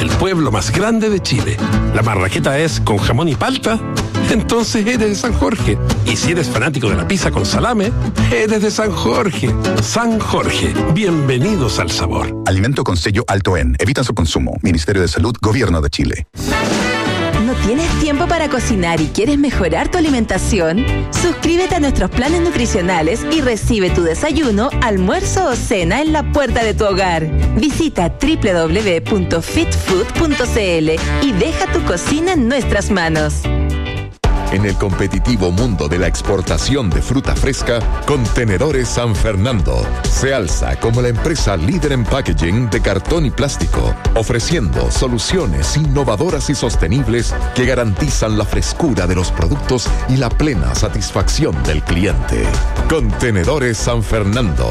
el pueblo más grande de Chile. La marraqueta es con jamón y palta, entonces eres de San Jorge. Y si eres fanático de la pizza con salame, eres de San Jorge. San Jorge, bienvenidos al sabor. Alimento con sello alto en. Evita su consumo. Ministerio de Salud, Gobierno de Chile. ¿No tienes tiempo para cocinar y quieres mejorar tu alimentación? Suscríbete a nuestros planes nutricionales y recibe tu desayuno, almuerzo o cena en la puerta de tu hogar. Visita www.fitfood.cl y deja tu cocina en nuestras manos. En el competitivo mundo de la exportación de fruta fresca, Contenedores San Fernando se alza como la empresa líder en packaging de cartón y plástico, ofreciendo soluciones innovadoras y sostenibles que garantizan la frescura de los productos y la plena satisfacción del cliente. Contenedores San Fernando,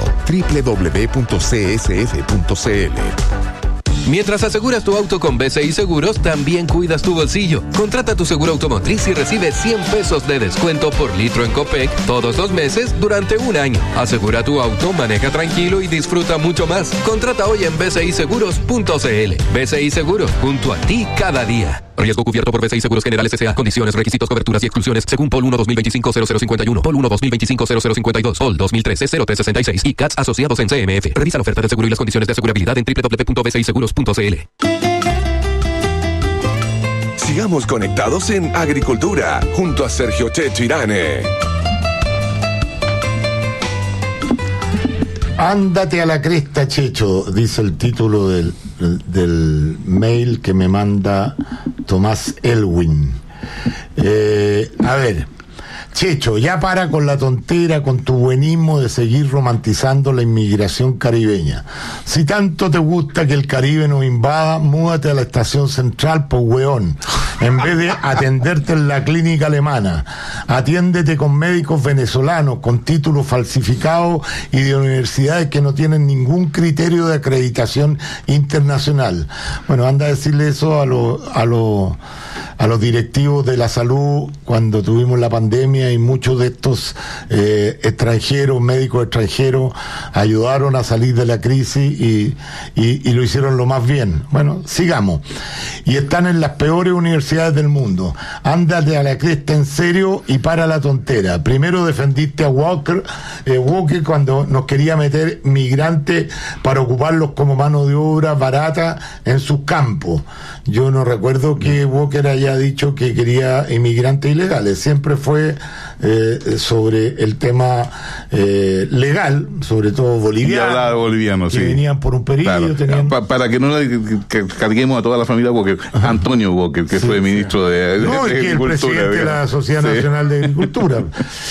www.csf.cl. Mientras aseguras tu auto con BCI Seguros, también cuidas tu bolsillo. Contrata tu seguro automotriz y recibe 100 pesos de descuento por litro en Copec todos los meses durante un año. Asegura tu auto, maneja tranquilo y disfruta mucho más. Contrata hoy en bciseguros.cl. BCI Seguros, junto a ti cada día. Riesgo cubierto por BCI Seguros Generales S.A. Condiciones, requisitos, coberturas y exclusiones según POL 1 2025-0051, POL 1 2025-0052, POL 2013-0366 y CATS asociados en CMF. Revisa la oferta de seguro y las condiciones de asegurabilidad en www.bciseguros.cl. Sigamos conectados en Agricultura, junto a Sergio Checho Irane. Ándate a la cresta, Checho, dice el título del mail que me manda Tomás Elwin. A ver, Checho, ya para con la tontera, con tu buenismo de seguir romantizando la inmigración caribeña. Si tanto te gusta que el Caribe nos invada, múdate a la estación central, po weón. En vez de atenderte en la clínica alemana, atiéndete con médicos venezolanos, con títulos falsificados y de universidades que no tienen ningún criterio de acreditación internacional. Bueno, anda a decirle eso a los directivos de la salud cuando tuvimos la pandemia, y muchos de estos extranjeros, médicos extranjeros, ayudaron a salir de la crisis y lo hicieron lo más bien. Bueno, sigamos. Y están en las peores universidades del mundo. Ándate a la cresta en serio y para la tontera. Primero defendiste a Walker cuando nos quería meter migrantes para ocuparlos como mano de obra barata en sus campos. Yo no recuerdo que Walker haya dicho que quería inmigrantes ilegales. Siempre fue sobre el tema legal, sobre todo boliviano, que venían por un periodo. Claro. Para que no carguemos a toda la familia, porque Antonio Walker, que fue ministro de que el presidente de la Sociedad Nacional de Agricultura.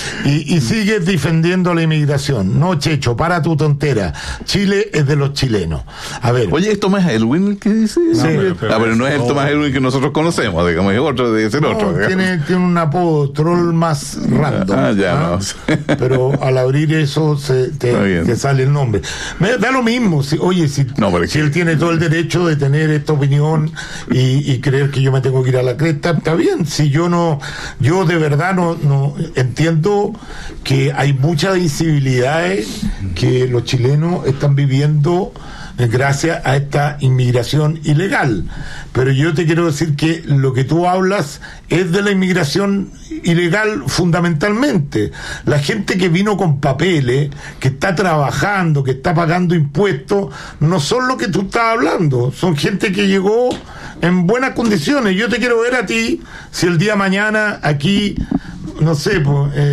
Y sigues defendiendo la inmigración. No, Checho, para tu tontera. Chile es de los chilenos. A ver. Oye, ¿es Tomás Elwin el que dice? Sí. Pero no es el Tomás Elwin que nosotros conocemos, digamos, es otro, debe ser otro. Tiene un apodo, troll más random. No. Pero al abrir eso te sale el nombre. Me da lo mismo. Si él tiene todo el derecho de tener esta opinión y creer que yo me tengo que ir a la cresta, está bien. Si yo de verdad no entiendo que hay muchas incivilidades que los chilenos están viviendo gracias a esta inmigración ilegal. Pero yo te quiero decir que lo que tú hablas es de la inmigración ilegal fundamentalmente. La gente que vino con papeles, que está trabajando, que está pagando impuestos, no son lo que tú estás hablando. Son gente que llegó en buenas condiciones. Yo te quiero ver a ti, si el día de mañana aquí, no sé,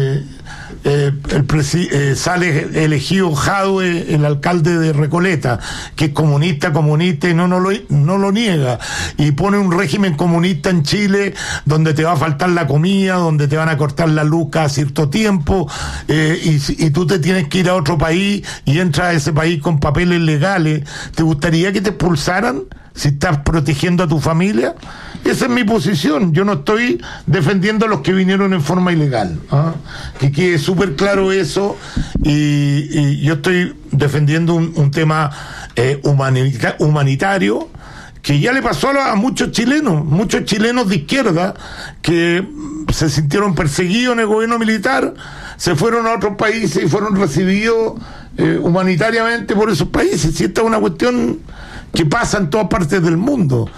sale elegido Jadwe, el alcalde de Recoleta, que es comunista y no lo niega, y pone un régimen comunista en Chile donde te va a faltar la comida, donde te van a cortar la luz cada cierto tiempo, y tú te tienes que ir a otro país y entras a ese país con papeles legales. ¿Te gustaría que te expulsaran si estás protegiendo a tu familia? Esa es mi posición. Yo no estoy defendiendo a los que vinieron en forma ilegal, que quede súper claro eso, y yo estoy defendiendo un tema humanitario que ya le pasó a muchos chilenos de izquierda que se sintieron perseguidos en el gobierno militar, se fueron a otros países y fueron recibidos humanitariamente por esos países. Y esta es una cuestión que pasa en todas partes del mundo.